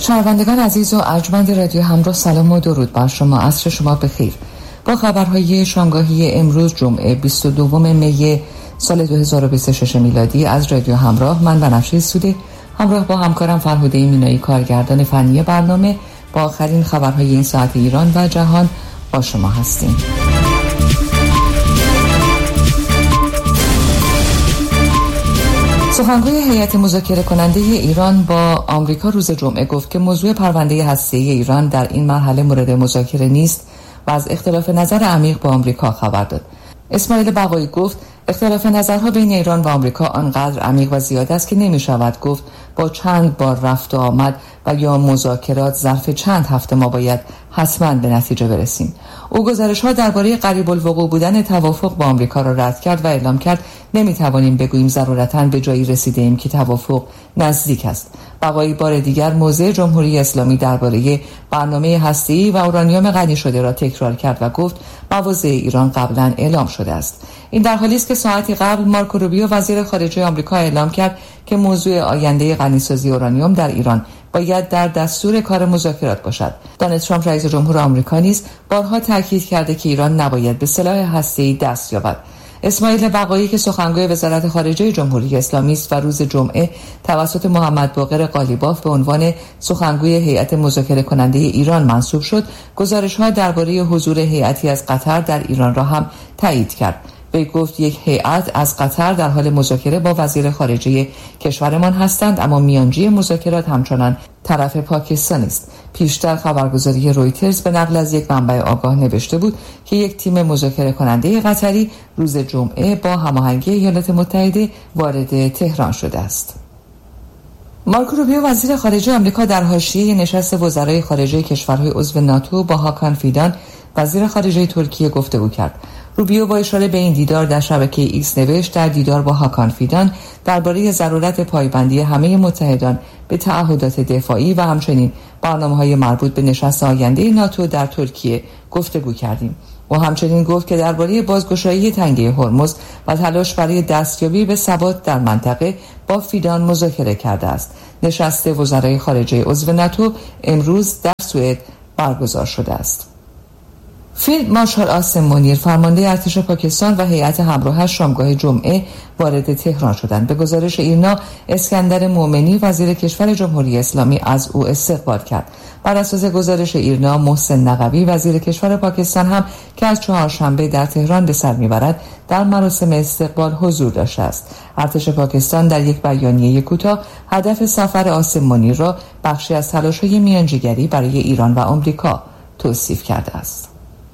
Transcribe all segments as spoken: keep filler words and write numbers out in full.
شنوندگان عزیز و ارجمند رادیو همراه، سلام و درود بر شما. عصر شما بخیر. با خبرهای شامگاهی امروز جمعه بیست و دوم می سال دو هزار و بیست و شش میلادی از رادیو همراه، من بنفشه سوده همراه با همکارم فرهاده مینایی کارگردان فنی برنامه با آخرین خبرهای این ساعت ایران و جهان با شما هستیم. سخنگوی هیئت مذاکره کننده ایران با آمریکا روز جمعه گفت که موضوع پرونده هسته‌ای ایران در این مرحله مورد مذاکره نیست و از اختلاف نظر عمیق با آمریکا خبر داد. اسماعیل بقایی گفت اختلاف نظرها بین ایران و آمریکا آنقدر عمیق و زیاد است که نمی شود گفت با چند بار رفت و آمد و یا مذاکرات ظرف چند هفته ما باید حتما به نتیجه برسیم. او گزارش‌ها درباره قریب الوقوع بودن توافق با آمریکا را رد کرد و اعلام کرد نمی‌توانیم بگوییم ضرورتاً به جایی رسیده‌ایم که توافق نزدیک است. بقایی بار دیگر موضع جمهوری اسلامی درباره برنامه هسته‌ای و اورانیوم غنی شده را تکرار کرد و گفت مواضع ایران قبلا اعلام شده است. این در حالی است که ساعتی قبل مارکو روبیو وزیر خارجه آمریکا اعلام کرد که موضوع آینده غنیسازی اورانیوم در ایران باید در دستور کار مذاکرات باشد. دونالد ترامپ رئیس جمهور آمریکا نیز بارها تاکید کرده که ایران نباید به سلاح هسته‌ای دست یابد. اسماعیل بقایی که سخنگوی وزارت خارجه جمهوری اسلامی است و روز جمعه توسط محمد باقر قالیباف به عنوان سخنگوی هیئت مذاکره کننده ایران منصوب شد، گزارش‌ها درباره حضور هیئتی از قطر در ایران را هم تایید کرد. وی گفت یک هیئت از قطر در حال مذاکره با وزیر خارجه کشورمان هستند، اما میانجی مذاکرات همچنان طرف پاکستان است. پیشتر خبرگزاری رویترز به نقل از یک منبع آگاه نوشته بود که یک تیم مذاکره کننده قطری روز جمعه با هماهنگی ایالات متحده وارد تهران شده است. مارکو روبیو وزیر خارجه آمریکا در حاشیه نشست وزرای خارجه کشورهای عضو ناتو با هاکان فیدان وزیر خارجه ترکیه گفتگو کرد. روبیو با اشاره به این دیدار در شبکه ایکس نوشت در دیدار با هاکان فیدان درباره ضرورت پایبندی همه متحدان به تعهدات دفاعی و همچنین برنامه‌های مربوط به نشست آینده ناتو در ترکیه گفتگو کردیم. و همچنین گفت که درباره بازگشایی تنگه هرمز و تلاش برای دستیابی به ثبات در منطقه با فیدان مذاکره کرده است. نشست وزرای خارجه عضو ناتو امروز در سوئد برگزار شده است. فیلد مارشال آسم منیر فرمانده ارتش پاکستان و هیئت همراهش شامگاه جمعه وارد تهران شدند. به گزارش ایرنا، اسکندر مومنی وزیر کشور جمهوری اسلامی از او استقبال کرد. بر اساس گزارش ایرنا، محسن نقوی وزیر کشور پاکستان هم که از چهارشنبه در تهران به سر میبرد در مراسم استقبال حضور داشته است. ارتش پاکستان در یک بیانیه کوتاه هدف سفر آسم منیر را بخشی از تلاش‌های میانجیگری برای ایران و آمریکا توصیف کرده است.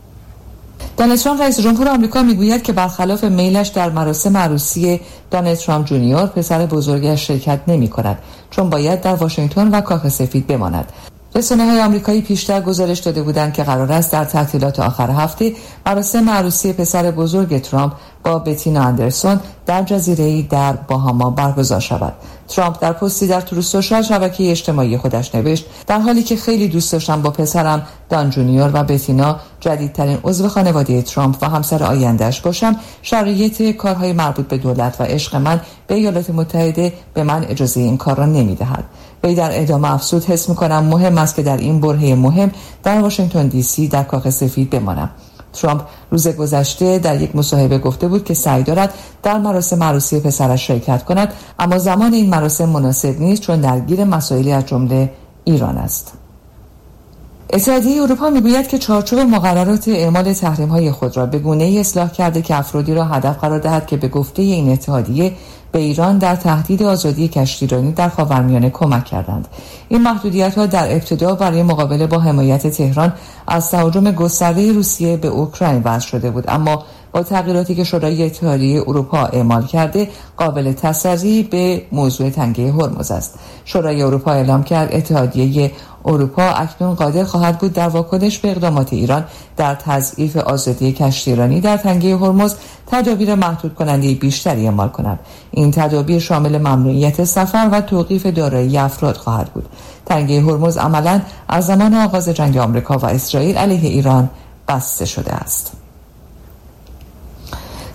دونالد ترامپ رئیس جمهور آمریکا میگوید که برخلاف میلش در مراسم عروسی دونالد ترامپ جونیور پسر بزرگش شرکت نمی کند، چون باید در واشنگتن و کاخ سفید بماند. رسانه‌های آمریکایی پیشتر گزارش داده بودند که قرار است در تعطیلات آخر هفته مراسم عروسی پسر بزرگ ترامپ با بتینا اندرسون در جزیره‌ای در باهاما برگزار شود. ترامپ در پستی در تروث سوشال شبکه اجتماعی خودش نوشت در حالی که خیلی دوست داشتم با پسرم دان جونیور و بتینا جدیدترین عضو خانواده ترامپ و همسر آینده‌اش باشم، شرایط کارهای مربوط به دولت و عشق من به ایالات متحده به من اجازه این کار را نمی‌دهد. وی در ادامه افزود حس می‌کنم مهم است که در این برهه مهم در واشنگتن دی سی در کاخ سفید بمانم. ترامپ روز گذشته در یک مصاحبه گفته بود که سعی دارد در مراسم عروسی پسرش شرکت کند، اما زمان این مراسم مناسب نیست چون درگیر مسائلی از جمله ایران است. اتحادیه اروپا میگوید که چارچوب مقررات اعمال تحریم‌های خود را به گونه‌ای اصلاح کرده که افرادی را هدف قرار دهد که به گفته این اتحادیه به ایران در تهدید آزادی کشتیرانی در خاورمیانه کمک کردند. این محدودیت‌ها در ابتدا برای مقابله با حمایت تهران از تهاجم گسترده روسیه به اوکراین وضع شده بود، اما با تغییراتی که شورای اتحادیه اروپا اعمال کرده قابل تسری به موضوع تنگه هرمز است. شورای اروپا اعلام کرد اتحادیه اروپا اکنون قادر خواهد بود در واکنش به اقدامات ایران در تضعیف آزادی کشتیرانی در تنگه هرمز تدابیر محدود کننده بیشتری اعمال کند. این تدابیر شامل ممنوعیت سفر و توقیف دارایی افراد خواهد بود. تنگه هرمز عملاً از زمان آغاز جنگ آمریکا و اسرائیل علیه ایران بسته شده است.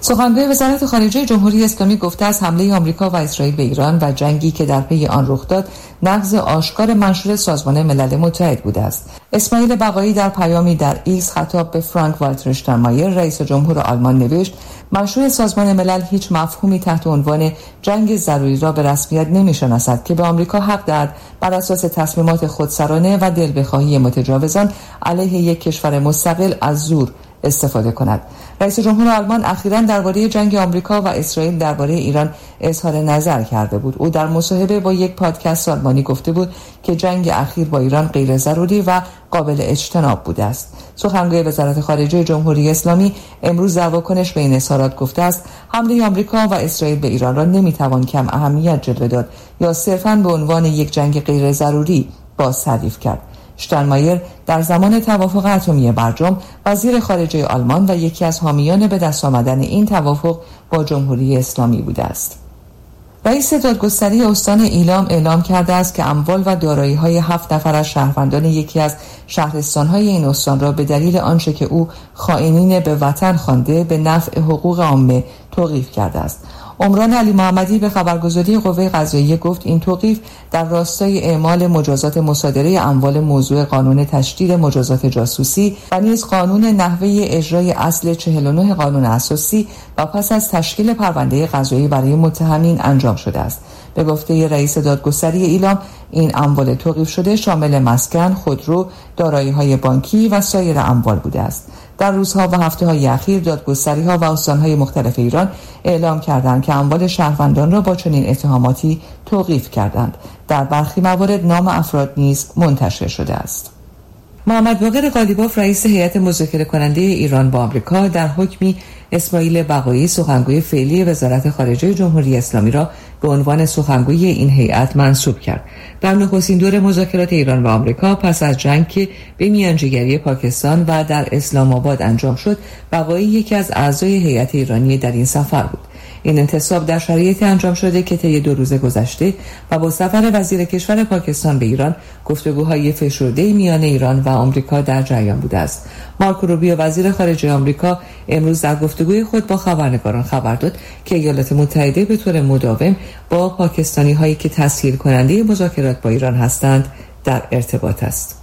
سخنگوی وزارت خارجه جمهوری اسلامی گفته است حمله آمریکا و اسرائیل به ایران و جنگی که در پی آن رخ داد نقض آشکار منشور سازمان ملل متحد بوده است. اسماعیل بقایی در پیامی در ایکس خطاب به فرانک والتر شتاینمایر رئیس جمهور آلمان نوشت: منشور سازمان ملل هیچ مفهومی تحت عنوان جنگ ضروری را به رسمیت نمی‌شناسد که به آمریکا حق دهد بر اساس تصمیمات خودسرانه و دل بخواهی متجاوزان علیه یک کشور مستقل از زور استفاده کند. رئیس جمهور آلمان اخیراً درباره جنگ آمریکا و اسرائیل درباره ایران اظهار نظر کرده بود. او در مصاحبه با یک پادکست آلمانی گفته بود که جنگ اخیر با ایران غیر ضروری و قابل اجتناب بوده است. سخنگوی وزارت خارجه جمهوری اسلامی امروز در واکنش به این اظهارات گفته است حمله آمریکا و اسرائیل به ایران را نمیتوان کم اهمیت جلوه داد یا صرفاً به عنوان یک جنگ غیر ضروری باز تعریف کرد. شتاینمایر در زمان توافق اتمی برجام وزیر خارجه آلمان و یکی از حامیان به دست آمدن این توافق با جمهوری اسلامی بوده است. رئیس دادگستری استان ایلام اعلام کرده است که اموال و دارایی‌های هفت نفر از شهروندان یکی از شهرستان‌های این استان را به دلیل آنچه که او خائنین به وطن خوانده به نفع حقوق عامه توقیف کرده است. عمران علی محمدی به خبرگزاری قوه قضاییه گفت این توقیف در راستای اعمال مجازات مصادره اموال موضوع قانون تشدید مجازات جاسوسی و نیز قانون نحوه اجرای اصل چهل و نه قانون اساسی و پس از تشکیل پرونده قضایی برای متهمین انجام شده است. به گفته رئیس دادگستری ایلام این اموال توقیف شده شامل مسکن، خودرو، دارایی‌های بانکی و سایر اموال بوده است. در روزها و هفته‌های اخیر دادگستری‌ها و استان‌های مختلف ایران اعلام کردند که اموال شهروندان را با چنین اتهاماتی توقیف کردند. در برخی موارد نام افراد نیز منتشر شده است. محمد باقر قالیباف رئیس هیئت مذاکره کننده ایران با آمریکا در حکمی اسماعیل بقایی سخنگوی فعلی وزارت خارجه جمهوری اسلامی را به عنوان سخنگوی این هیئت منصوب کرد. در نخستین دور مذاکرات ایران و آمریکا پس از جنگ که به میانجیگری پاکستان و در اسلام آباد انجام شد، بقایی یکی از اعضای هیئت ایرانی در این سفر بود. این انتصاب در شرایطی انجام شده که طی دو روز گذشته و با سفر وزیر کشور پاکستان به ایران گفتگوهای فشرده میان ایران و آمریکا در جریان بوده است. مارکو روبیو وزیر خارجه آمریکا امروز در گفتگوی خود با خبرنگاران خبر داد که ایالات متحده به طور مداوم با پاکستانی هایی که تسهیل کننده مذاکرات با ایران هستند در ارتباط است.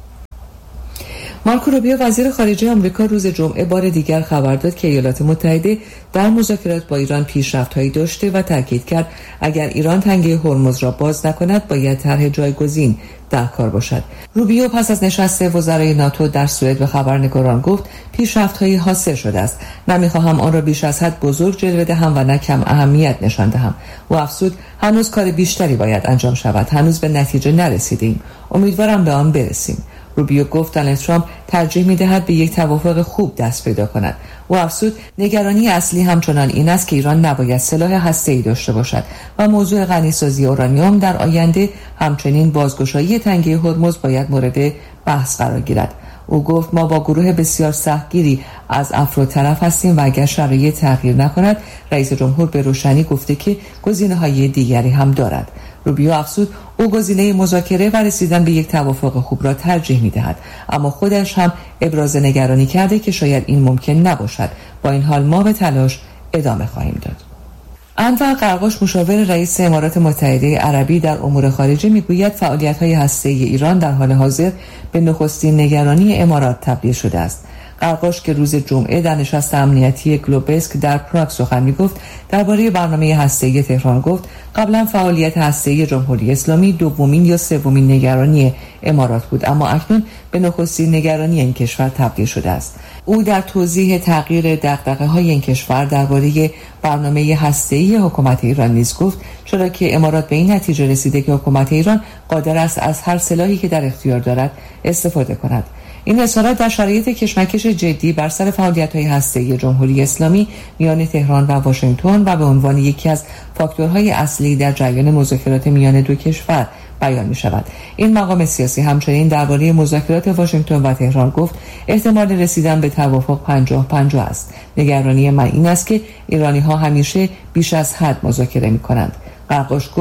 مارکو روبیو وزیر خارجه آمریکا روز جمعه بار دیگر خبر داد که ایالات متحده در مذاکرات با ایران پیشرفت‌هایی داشته و تاکید کرد اگر ایران تنگه هرمز را باز نکند باید طرح جایگزین در کار باشد. روبیو پس از نشست وزرای ناتو در سوئد به خبرنگاران گفت پیشرفت‌هایی حاصل شده است. نمی‌خواهم آن را بیش از حد بزرگ جلوه دهم و نه کم اهمیت نشان دهم. و افزود هنوز کار بیشتری باید انجام شود. هنوز به نتیجه نرسیدیم. امیدوارم به آن برسیم. روبیو گفت دونالد ترامپ ترجیح می‌دهد به یک توافق خوب دست پیدا کند. او افزود نگرانی اصلی همچنان این است که ایران نباید سلاح هسته‌ای داشته باشد و موضوع غنیسازی اورانیوم در آینده همچنین بازگشایی تنگه هرمز باید مورد بحث قرار گیرد. او گفت ما با گروه بسیار سختگیری از افراد طرف هستیم و اگر شرایط تغییر نکند رئیس جمهور به روشنی گفته که گزینه‌های دیگری هم دارد. روبیو افزود او گزینه مذاکره و رسیدن به یک توافق خوب را ترجیح می‌دهد، اما خودش هم ابراز نگرانی کرده که شاید این ممکن نباشد. با این حال ما به تلاش ادامه خواهیم داد. انور قرقاش مشاور رئیس امارات متحده عربی در امور خارجه میگوید فعالیت‌های هسته‌ای ایران در حال حاضر به نخستین نگرانی امارات تبدیل شده است. قرقاش که روز جمعه در نشست امنیتی گلوبسک در پراگ سخن می‌گفت درباره برنامه هسته‌ای تهران گفت قبلا فعالیت هسته‌ای جمهوری اسلامی دومین یا سومین نگرانی امارات بود، اما اکنون به نخستین نگرانی این کشور تبدیل شده است. او در توضیح تغییر دغدغه‌های این کشور درباره برنامه هسته‌ای حکومت ایران نیز گفت چرا که امارات به این نتیجه رسیده که حکومت ایران قادر است از هر سلاحی که در اختیار دارد استفاده کند. این اظهارات در شرایط کشمکش جدی بر سر فعالیت‌های هسته‌ای جمهوری اسلامی میان تهران و واشنگتن و به عنوان یکی از فاکتورهای اصلی در جریان مذاکرات میان دو کشور بیان می‌شود. این مقام سیاسی همچنین درباره مذاکرات واشنگتن و تهران گفت احتمال رسیدن به توافق پنجاه پنجاه است. نگرانی من این است که ایرانی‌ها همیشه بیش از حد مذاکره می‌کنند. قرقاش گفت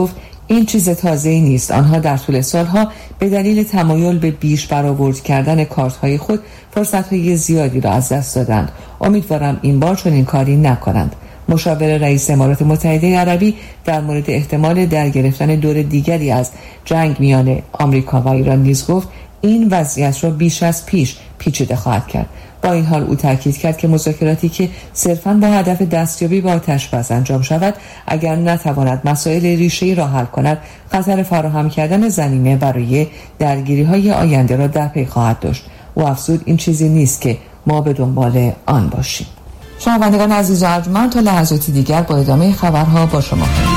این چیز تازه‌ای نیست. آنها در طول سالها به دلیل تمایل به بیش برآورد کردن کارت‌های خود فرصت‌های زیادی را از دست دادند. امیدوارم این بار چنین کاری نکنند. مشاور رئیس امارات متحده عربی در مورد احتمال در گرفتن دور دیگری از جنگ میان آمریکا و ایران نیز گفت این وضعیت را بیش از پیش پیچیده خواهد کرد. با این حال او تاکید کرد که مذاکراتی که صرفاً با هدف دستیابی به آتش‌بس انجام شود اگر نتواند مسائل ریشه‌ای را حل کند خطر فراهم کردن زمینه برای درگیری‌های آینده را در پی خواهد داشت. او افزود این چیزی نیست که ما به دنبال آن باشیم. شنوندگان عزیز و ارجمند تا لحظاتی دیگر با ادامه خبرها با شما خواهیم.